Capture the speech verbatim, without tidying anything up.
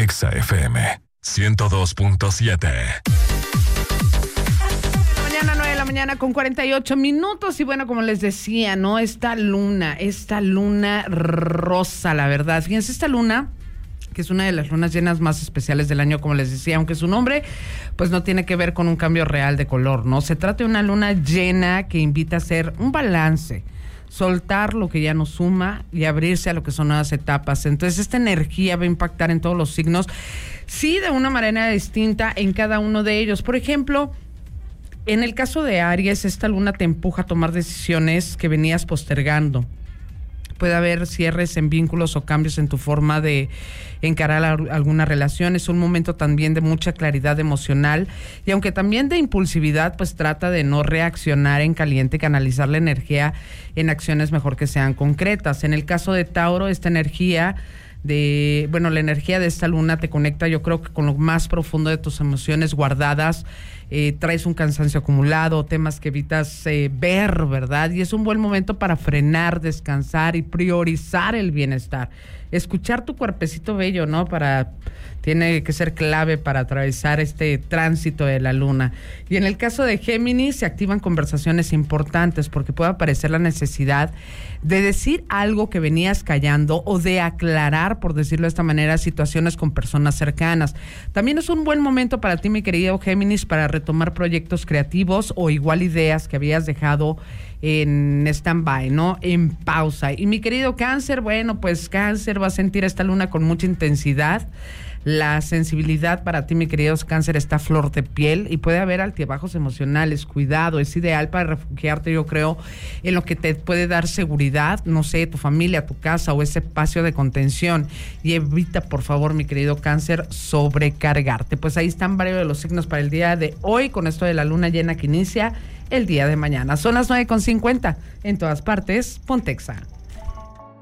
Exa F M ciento dos punto siete. Mañana nueve de la mañana con cuarenta y ocho minutos y bueno, como les decía, ¿no? Esta luna, esta luna rosa, la verdad. Fíjense, esta luna, que es una de las lunas llenas más especiales del año, como les decía, aunque su nombre pues no tiene que ver con un cambio real de color, ¿no? Se trata de una luna llena que invita a hacer un balance, soltar lo que ya nos suma y abrirse a lo que son nuevas etapas. Entonces esta energía va a impactar en todos los signos, sí, de una manera distinta en cada uno de ellos. Por ejemplo, en el caso de Aries, esta luna te empuja a tomar decisiones que venías postergando. Puede haber cierres en vínculos o cambios en tu forma de encarar alguna relación. Es un momento también de mucha claridad emocional y aunque también de impulsividad, pues trata de no reaccionar en caliente, canalizar la energía en acciones mejor que sean concretas. En el caso de Tauro, esta energía de, bueno, la energía de esta luna te conecta, yo creo que con lo más profundo de tus emociones guardadas. Eh, traes un cansancio acumulado, temas que evitas eh, ver, ¿verdad? Y es un buen momento para frenar, descansar y priorizar el bienestar. Escuchar tu cuerpecito bello, ¿no? Para, tiene que ser clave para atravesar este tránsito de la luna. Y en el caso de Géminis, se activan conversaciones importantes porque puede aparecer la necesidad de decir algo que venías callando o de aclarar, por decirlo de esta manera, situaciones con personas cercanas. También es un buen momento para ti, mi querido Géminis, para retomar proyectos creativos o igual ideas que habías dejado en stand-by, ¿no? En pausa. Y mi querido Cáncer, bueno, pues Cáncer va a sentir esta luna con mucha intensidad. La sensibilidad para ti, mi querido Cáncer, está a flor de piel y puede haber altibajos emocionales. Cuidado, es ideal para refugiarte, yo creo, en lo que te puede dar seguridad, no sé, tu familia, tu casa o ese espacio de contención. Y evita, por favor, mi querido Cáncer, sobrecargarte. Pues ahí están varios de los signos para el día de hoy, con esto de la luna llena que inicia el día de mañana. Son las nueve con cincuenta. En todas partes, Pontexa.